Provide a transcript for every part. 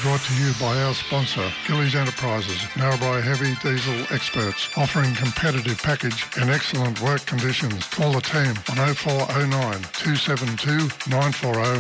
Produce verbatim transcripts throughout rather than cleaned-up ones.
brought to you by our sponsor, Gillies Enterprises, Narrabri Heavy Diesel experts, offering competitive package and excellent work conditions. Call the team on oh four oh nine, two seven two, nine four oh.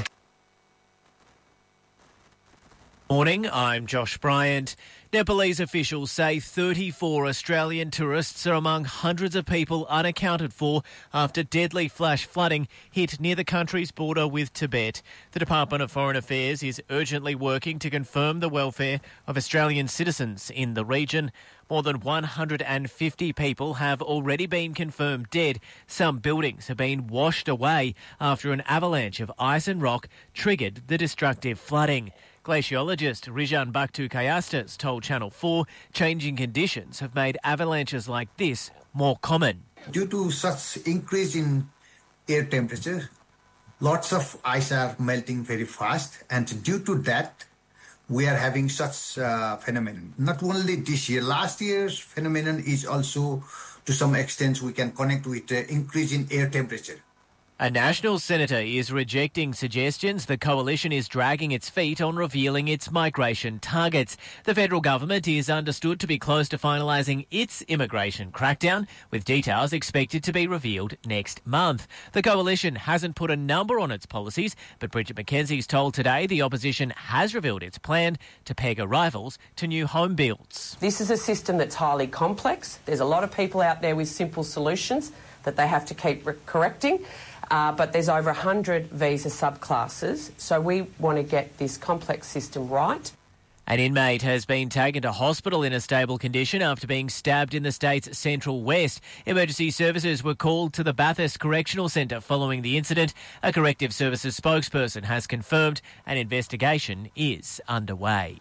Morning, I'm Josh Bryant. Nepalese officials say thirty-four Australian tourists are among hundreds of people unaccounted for after deadly flash flooding hit near the country's border with Tibet. The Department of Foreign Affairs is urgently working to confirm the welfare of Australian citizens in the region. More than one hundred fifty people have already been confirmed dead. Some buildings have been washed away after an avalanche of ice and rock triggered the destructive flooding. Glaciologist Rijan Baktu-Kayastas told Channel four changing conditions have made avalanches like this more common. Due to such increase in air temperature, lots of ice are melting very fast, and due to that, we are having such uh, phenomenon. Not only this year, last year's phenomenon is also, to some extent, we can connect with the increase in air temperature. A National senator is rejecting suggestions the coalition is dragging its feet on revealing its migration targets. The federal government is understood to be close to finalising its immigration crackdown, with details expected to be revealed next month. The coalition hasn't put a number on its policies, but Bridget McKenzie's told Today the opposition has revealed its plan to peg arrivals to new home builds. This is a system that's highly complex. There's a lot of people out there with simple solutions that they have to keep re- correcting. Uh, but there's over one hundred visa subclasses, so we want to get this complex system right. An inmate has been taken to hospital in a stable condition after being stabbed in the state's central west. Emergency services were called to the Bathurst Correctional Centre following the incident. A corrective services spokesperson has confirmed an investigation is underway.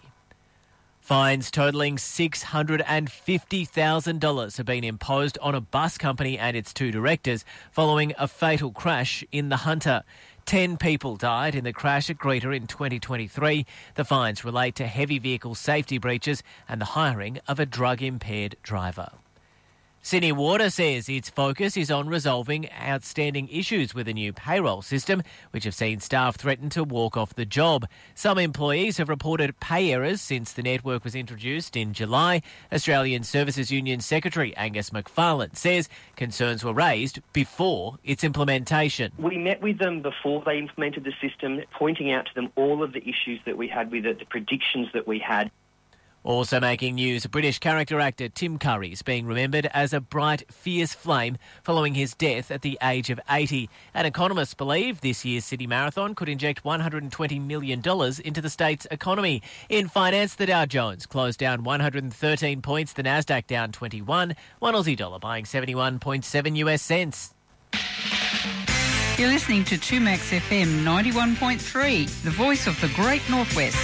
Fines totalling six hundred fifty thousand dollars have been imposed on a bus company and its two directors following a fatal crash in the Hunter. Ten people died in the crash at Greta in twenty twenty-three. The fines relate to heavy vehicle safety breaches and the hiring of a drug-impaired driver. Sydney Water says its focus is on resolving outstanding issues with a new payroll system, which have seen staff threaten to walk off the job. Some employees have reported pay errors since the network was introduced in July. Australian Services Union Secretary Angus McFarlane says concerns were raised before its implementation. We met with them before they implemented the system, pointing out to them all of the issues that we had with it, the predictions that we had. Also making news, British character actor Tim Curry is being remembered as a bright, fierce flame following his death at the age of eighty. And economists believe this year's Sydney Marathon could inject one hundred twenty million dollars into the state's economy. In finance, the Dow Jones closed down one hundred thirteen points, the Nasdaq down twenty-one, one Aussie dollar buying seventy-one point seven US cents. You're listening to two Max F M ninety-one point three, the voice of the Great Northwest.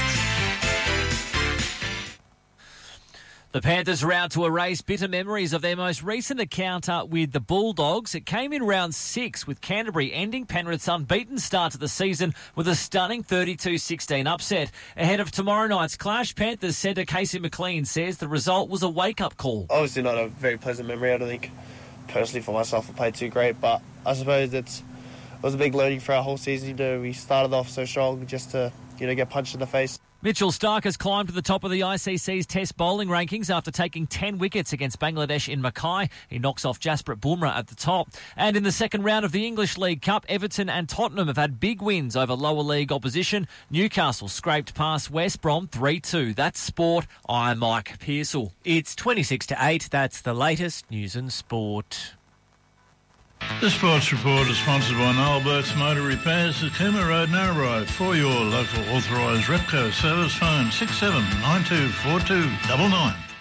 The Panthers are out to erase bitter memories of their most recent encounter with the Bulldogs. It came in round six, with Canterbury ending Penrith's unbeaten start to the season with a stunning thirty-two sixteen upset. Ahead of tomorrow night's clash, Panthers centre Casey McLean says the result was a wake-up call. Obviously not a very pleasant memory. I don't think, personally for myself, I played too great, but I suppose it's, it was a big learning for our whole season. You know, we started off so strong just to, you know, get punched in the face. Mitchell Stark has climbed to the top of the I C C's Test bowling rankings after taking ten wickets against Bangladesh in Mackay. He knocks off Jasprit Bumrah at the top. And in the second round of the English League Cup, Everton and Tottenham have had big wins over lower league opposition. Newcastle scraped past West Brom three two. That's sport. I'm Mike Pearsall. It's twenty-six to eight. That's the latest news and sport. The Sports Report is sponsored by Noel Burke's Motor Repairs at Cooma Road, Narrabri. For your local authorised Repco service, phone six seven nine two four two nine nine.